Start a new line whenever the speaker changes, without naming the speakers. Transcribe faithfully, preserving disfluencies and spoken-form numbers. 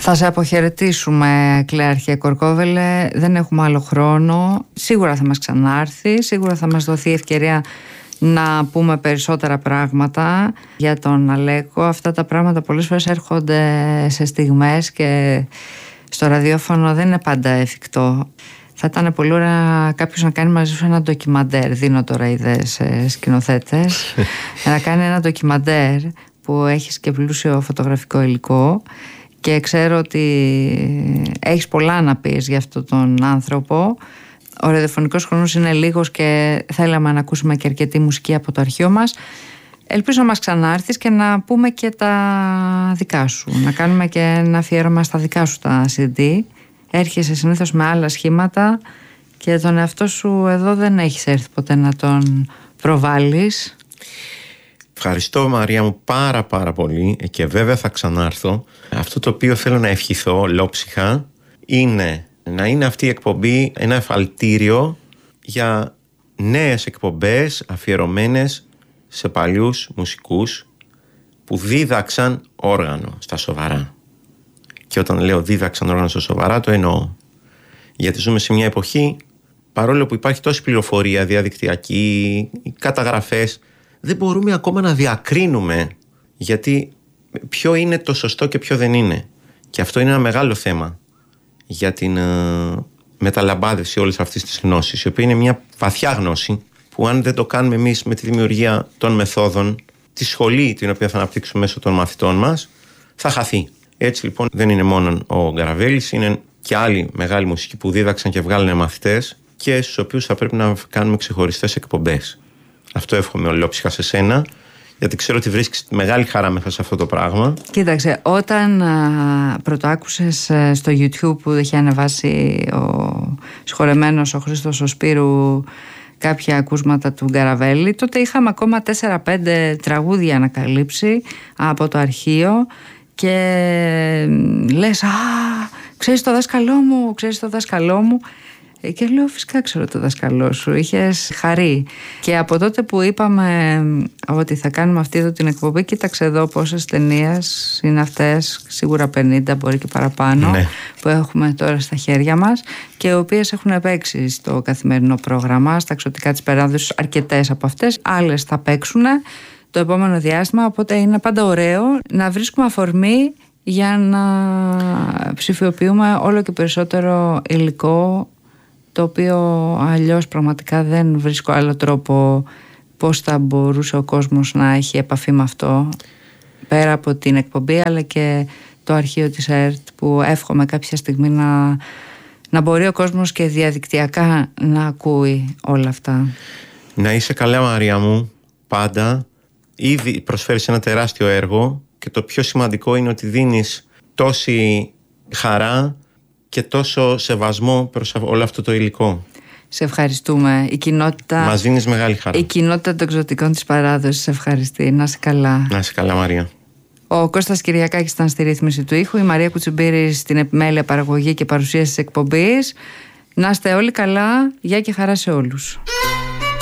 Θα σε αποχαιρετήσουμε, Κλέαρχε Κορκόβελε. Δεν έχουμε άλλο χρόνο. Σίγουρα θα μας ξανάρθει, σίγουρα θα μας δοθεί ευκαιρία να πούμε περισσότερα πράγματα για τον Αλέκο. Αυτά τα πράγματα πολλές φορές έρχονται σε στιγμές και στο ραδιόφωνο δεν είναι πάντα εφικτό. Θα ήταν πολύ ωραία κάποιος να κάνει μαζί σου ένα ντοκιμαντέρ. Δίνω τώρα ιδέες σε σκηνοθέτες. Να κάνει ένα ντοκιμαντέρ που έχεις και πλούσιο φωτογραφικό υλικό. Και ξέρω ότι έχεις πολλά να πεις για αυτόν τον άνθρωπο. Ο ραδιοφωνικός χρόνος είναι λίγος και θέλαμε να ακούσουμε και αρκετή μουσική από το αρχείο μας. Ελπίζω να μας ξανάρθεις και να πούμε και τα δικά σου. Να κάνουμε και ένα αφιέρωμα στα δικά σου τα σι ντι. Έρχεσαι συνήθως με άλλα σχήματα και τον εαυτό σου εδώ δεν έχεις έρθει ποτέ να τον προβάλλεις.
Ευχαριστώ, Μαρία μου, πάρα πάρα πολύ και βέβαια θα ξανάρθω. Αυτό το οποίο θέλω να ευχηθώ ολόψυχα είναι να είναι αυτή η εκπομπή ένα εφαλτήριο για νέες εκπομπές αφιερωμένες σε παλιούς μουσικούς που δίδαξαν όργανο στα σοβαρά. Και όταν λέω δίδαξαν όργανο στα σοβαρά το εννοώ. Γιατί ζούμε σε μια εποχή, παρόλο που υπάρχει τόση πληροφορία διαδικτυακή, καταγραφές, δεν μπορούμε ακόμα να διακρίνουμε γιατί ποιο είναι το σωστό και ποιο δεν είναι. Και αυτό είναι ένα μεγάλο θέμα για την uh, μεταλαμπάδευση όλης αυτής της γνώσης, η οποία είναι μια βαθιά γνώση που αν δεν το κάνουμε εμείς με τη δημιουργία των μεθόδων, τη σχολή την οποία θα αναπτύξουμε μέσω των μαθητών μας, θα χαθεί. Έτσι λοιπόν δεν είναι μόνο ο Γκαραβέλης, είναι και άλλοι μεγάλοι μουσικοί που δίδαξαν και βγάλανε μαθητές και στους οποίους θα πρέπει να κάνουμε ξεχωριστές εκπομπές. Αυτό εύχομαι ολόψυχα σε σένα, γιατί ξέρω ότι βρίσκεις μεγάλη χαρά μέσα σε αυτό το πράγμα.
Κοίταξε, όταν α, πρωτοάκουσες α, στο YouTube που είχε ανεβάσει ο συγχωρεμένος ο Χρήστος ο Σπύρου κάποια ακούσματα του Γκαραβέλη, τότε είχαμε ακόμα τέσσερα πέντε τραγούδια ανακαλύψει από το αρχείο και λες, α, ξέρεις το δάσκαλό μου, ξέρεις το δάσκαλό μου. Και λέω, φυσικά ξέρω το δάσκαλό σου, είχες χαρεί. Και από τότε που είπαμε ότι θα κάνουμε αυτή εδώ την εκπομπή, κοίταξε εδώ πόσες ταινίες είναι αυτές, σίγουρα πενήντα, μπορεί και παραπάνω, ναι, που έχουμε τώρα στα χέρια μας και οι οποίες έχουν παίξει στο καθημερινό πρόγραμμα, στα εξωτικά της περάδοσης, αρκετές από αυτές, άλλες θα παίξουν το επόμενο διάστημα, οπότε είναι πάντα ωραίο να βρίσκουμε αφορμή για να ψηφιοποιούμε όλο και περισσότερο υλικό, το οποίο αλλιώς πραγματικά δεν βρίσκω άλλο τρόπο πώς θα μπορούσε ο κόσμος να έχει επαφή με αυτό, πέρα από την εκπομπή αλλά και το αρχείο της ΕΡΤ, που εύχομαι κάποια στιγμή να, να μπορεί ο κόσμος και διαδικτυακά να ακούει όλα αυτά.
Να είσαι καλά, Μαρία μου, πάντα. Ήδη προσφέρεις ένα τεράστιο έργο και το πιο σημαντικό είναι ότι δίνεις τόση χαρά και τόσο σεβασμό προς όλο αυτό το υλικό.
Σε ευχαριστούμε. Η κοινότητα,
μας δίνεις μεγάλη χαρά.
Η κοινότητα των εξωτικών της παράδοσης σε ευχαριστεί. Να είσαι καλά.
Να είσαι καλά, Μαρία.
Ο Κώστας Κυριακάκης ήταν στη ρύθμιση του ήχου, η Μαρία Κουτσουμπύρη στην επιμέλεια παραγωγή και παρουσίαση της εκπομπής. Να είστε όλοι καλά. Γεια και χαρά σε όλους.